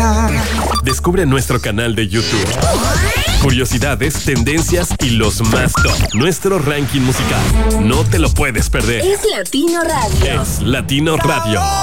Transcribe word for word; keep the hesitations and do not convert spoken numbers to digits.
cantar. Descubre nuestro canal de YouTube. Curiosidades, tendencias y los más top. Nuestro ranking musical. No te lo puedes perder. Es Latino Radio. Es Latino Radio.